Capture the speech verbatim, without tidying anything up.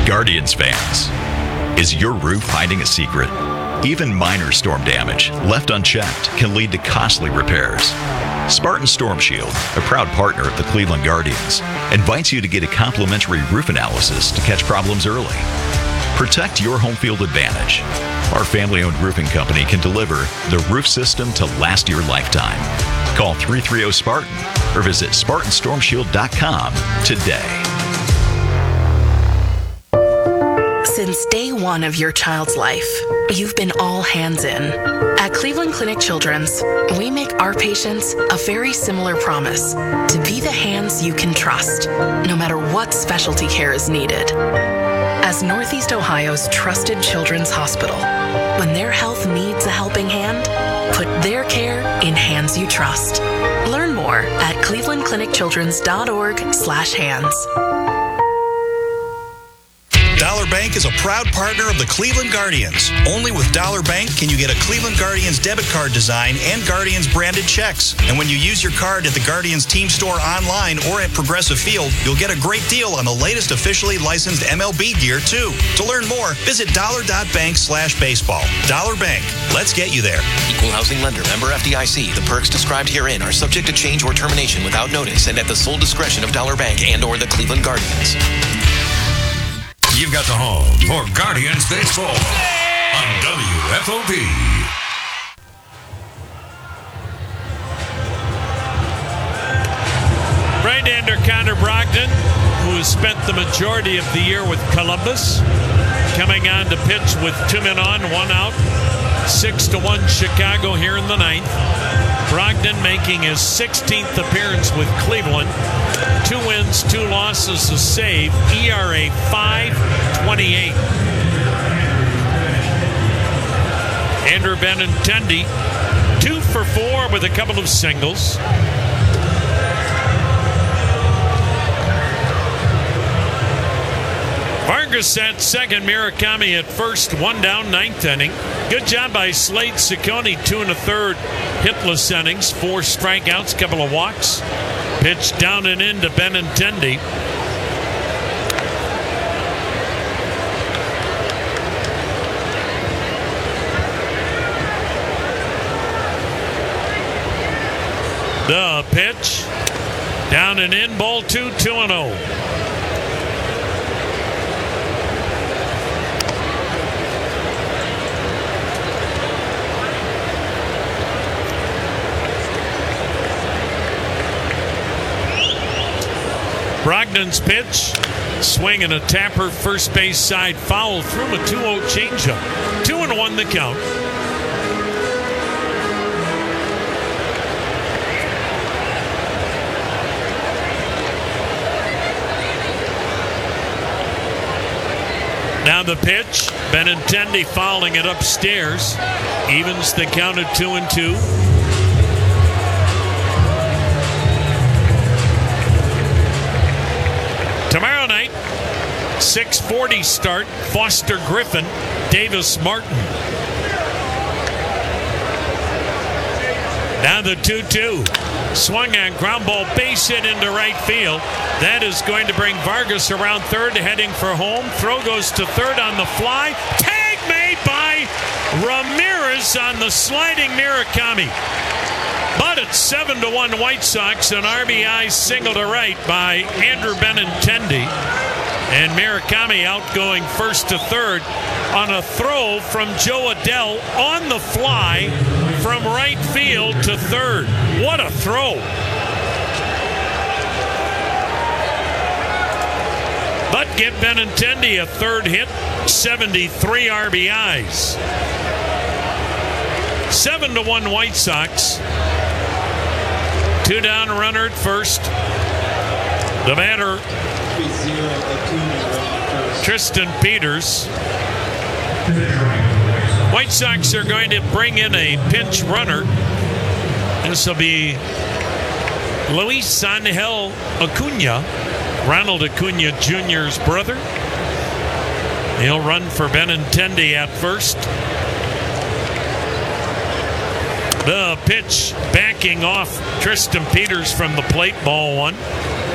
Guardians fans, is your roof hiding a secret? Even minor storm damage, left unchecked, can lead to costly repairs. Spartan Storm Shield, a proud partner of the Cleveland Guardians, invites you to get a complimentary roof analysis to catch problems early. Protect your home field advantage. Our family-owned roofing company can deliver the roof system to last your lifetime. Call three three zero Spartan or visit Spartan Storm Shield dot com today. Since day one of your child's life, you've been all hands in. At Cleveland Clinic Children's, we make our patients a very similar promise: to be the hands you can trust, no matter what specialty care is needed. As Northeast Ohio's trusted children's hospital, when their health needs a helping hand, put their care in hands you trust. Learn more at cleveland clinic children's dot org slash hands. Dollar Bank is a proud partner of the Cleveland Guardians. Only with Dollar Bank can you get a Cleveland Guardians debit card design and Guardians branded checks. And when you use your card at the Guardians team store online or at Progressive Field, you'll get a great deal on the latest officially licensed M L B gear, too. To learn more, visit dollar dot bank slash baseball. Dollar Bank. Let's get you there. Equal housing lender. Member F D I C. The perks described herein are subject to change or termination without notice and at the sole discretion of Dollar Bank and or the Cleveland Guardians. You've got the home for Guardians Baseball on W F O P. Right-hander Connor Brogdon, who has spent the majority of the year with Columbus, coming on to pitch with two men on, one out, six to one Chicago here in the ninth. Brogdon making his sixteenth appearance with Cleveland. Two wins, two losses, a save. E R A five twenty-eight. Andrew Benintendi, two for four with a couple of singles. Vargas at second, Murakami at first, one down, ninth inning. Good job by Slade Ciccone, two and a third hitless innings, four strikeouts, couple of walks. Pitch down and into Benintendi. The pitch down and in, ball two, two and oh. Brogdon's pitch, swing and a tapper, first base side foul, threw him a two oh changeup. Two and one the count. Now the pitch, Benintendi fouling it upstairs, evens the count at two and two. Tomorrow night, six forty start, Foster Griffin, Davis Martin. Now the two two. Swung on, ground ball, base hit into right field. That is going to bring Vargas around third, heading for home. Throw goes to third on the fly. Tag made by Ramirez on the sliding Murakami. But it's seven to one White Sox, an R B I single to right by Andrew Benintendi. And Murakami out going first to third on a throw from Joe Adell on the fly from right field to third. What a throw. But give Benintendi a third hit, seventy-three R B Is. seven to one White Sox. Two down, runner at first. The batter, Tristan Peters. White Sox are going to bring in a pinch runner. This will be Luis Angel Acuna, Ronald Acuna Junior's brother. He'll run for Benintendi at first. The pitch backing off Tristan Peters from the plate, ball one.